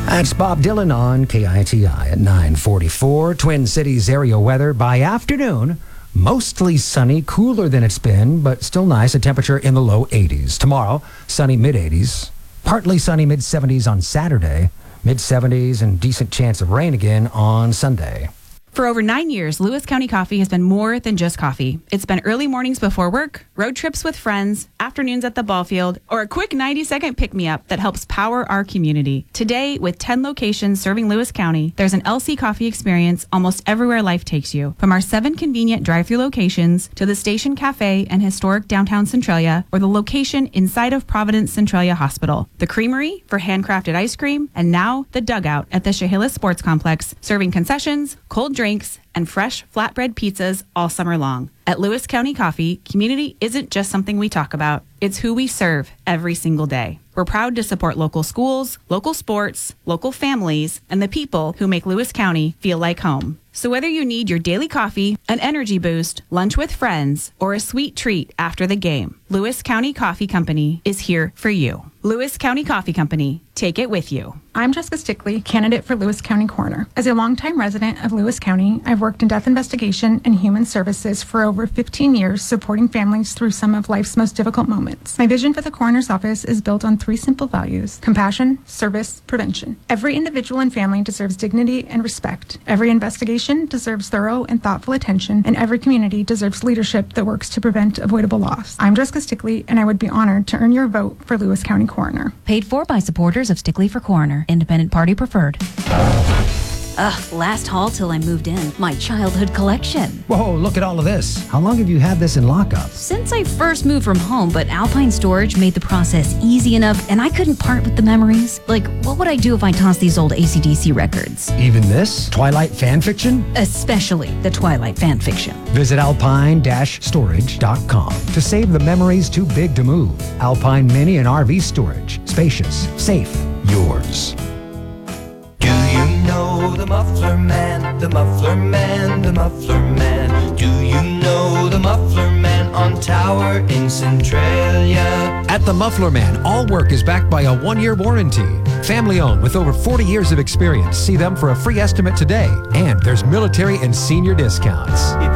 That's Bob Dylan on KITI at 9:44. Twin Cities area weather by afternoon. Mostly sunny, cooler than it's been, but still nice. A temperature in the low 80s. Tomorrow, sunny mid-80s. Partly sunny mid-70s on Saturday. Mid-70s and decent chance of rain again on Sunday. For over 9 years, Lewis County Coffee has been more than just coffee. It's been early mornings before work, road trips with friends, afternoons at the ball field, or a quick 90-second pick-me-up that helps power our community. Today, with 10 locations serving Lewis County, there's an LC Coffee experience almost everywhere life takes you. From our 7 convenient drive-thru locations to the Station Cafe and historic downtown Centralia, or the location inside of Providence Centralia Hospital. The Creamery for handcrafted ice cream, and now the Dugout at the Chehalis Sports Complex, serving concessions, cold drinks, and fresh flatbread pizzas all summer long. At Lewis County Coffee, community isn't just something we talk about. It's who we serve every single day. We're proud to support local schools, local sports, local families, and the people who make Lewis County feel like home. So whether you need your daily coffee, an energy boost, lunch with friends, or a sweet treat after the game, Lewis County Coffee Company is here for you. Lewis County Coffee Company. Take it with you. I'm Jessica Stickley, candidate for Lewis County Coroner. As a longtime resident of Lewis County, I've worked in death investigation and human services for over 15 years, supporting families through some of life's most difficult moments. My vision for the coroner's office is built on 3 simple values: compassion, service, prevention. Every individual and family deserves dignity and respect. Every investigation deserves thorough and thoughtful attention, and every community deserves leadership that works to prevent avoidable loss. I'm Jessica Stickley, and I would be honored to earn your vote for Lewis County Coroner. Paid for by supporters of Stickley for Coroner. Independent party preferred. Last haul till I moved in. My childhood collection. Whoa, look at all of this. How long have you had this in lockup? Since I first moved from home, but Alpine Storage made the process easy enough, and I couldn't part with the memories. Like, what would I do if I tossed these old AC/DC records? Even this? Twilight fan fiction? Especially the Twilight fan fiction. Visit alpine-storage.com to save the memories too big to move. Alpine Mini and RV Storage. Spacious, safe, yours. Do you know the Muffler Man, the Muffler Man, the Muffler Man? Do you know the Muffler Man on Tower in Centralia? At the Muffler Man, all work is backed by a 1-year warranty. Family owned with over 40 years of experience. See them for a free estimate today. And there's military and senior discounts. If